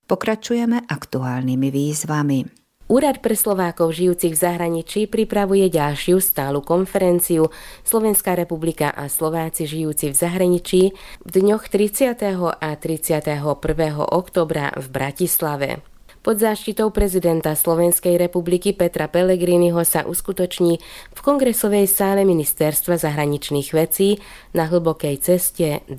Pokračujeme aktuálnymi výzvami. Úrad pre Slovákov žijúcich v zahraničí pripravuje ďalšiu stálu konferenciu Slovenská republika a Slováci žijúci v zahraničí v dňoch 30. a 31. októbra v Bratislave. Pod záštitou prezidenta Slovenskej republiky Petra Pellegriniho sa uskutoční v kongresovej sále Ministerstva zahraničných vecí na Hlbokej ceste 2.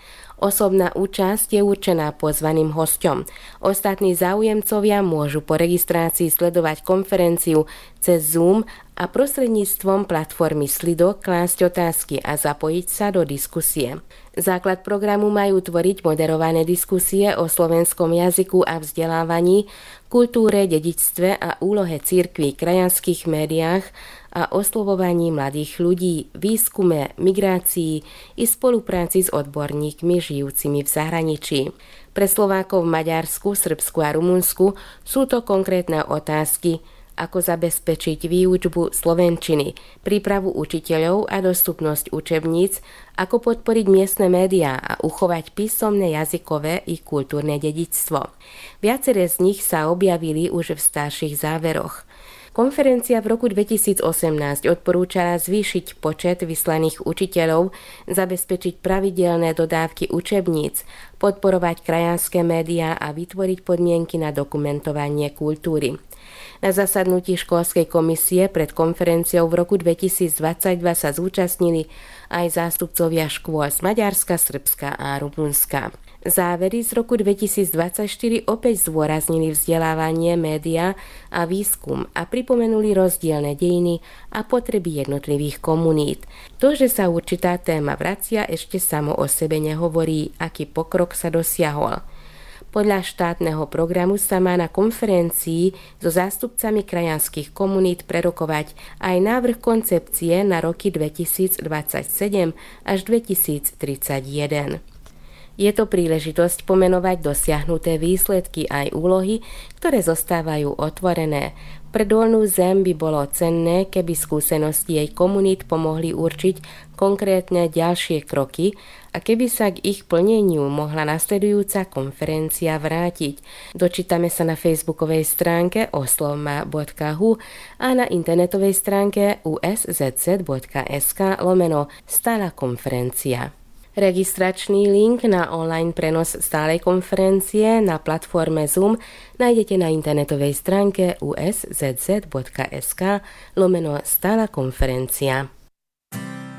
Osobná účasť je určená pozvaným hosťom. Ostatní záujemcovia môžu po registrácii sledovať konferenciu cez Zoom a prostredníctvom platformy Slido klásť otázky a zapojiť sa do diskusie. Základ programu majú tvoriť moderované diskusie o slovenskom jazyku a vzdelávaní, kultúre, dedičstve a úlohe cirkví, krajanských médiách a oslovovaní mladých ľudí, výskume, migrácii i spolupráci s odborníkmi žijúcimi v zahraničí. Pre Slovákov v Maďarsku, Srbsku a Rumunsku sú to konkrétne otázky, ako zabezpečiť výučbu slovenčiny, prípravu učiteľov a dostupnosť učebníc, ako podporiť miestne médiá a uchovať písomné jazykové i kultúrne dedičstvo. Viaceré z nich sa objavili už v starších záveroch. Konferencia v roku 2018 odporúčala zvýšiť počet vyslaných učiteľov, zabezpečiť pravidelné dodávky učebníc, podporovať krajanské médiá a vytvoriť podmienky na dokumentovanie kultúry. Na zasadnutí školskej komisie pred konferenciou v roku 2022 sa zúčastnili aj zástupcovia škôl z Maďarska, Srbska a Rumunska. Závery z roku 2024 opäť zdôraznili vzdelávanie, média a výskum a pripomenuli rozdielne dejiny a potreby jednotlivých komunít. To, že sa určitá téma vracia, ešte samo o sebe nehovorí, aký pokrok sa dosiahol. Podľa štátneho programu sa má na konferencii so zástupcami krajanských komunít prerokovať aj návrh koncepcie na roky 2027 až 2031. Je to príležitosť pomenovať dosiahnuté výsledky aj úlohy, ktoré zostávajú otvorené. Pre Dolnú Zem by bolo cenné, keby skúsenosti jej komunít pomohli určiť konkrétne ďalšie kroky a keby sa k ich plneniu mohla nasledujúca konferencia vrátiť. Dočítame sa na facebookovej stránke oslovma.hu a na internetovej stránke uszz.sk/stála konferencia. Registračný link na online prenos stálej konferencie na platforme Zoom nájdete na internetovej stránke uszz.sk/stála konferencia.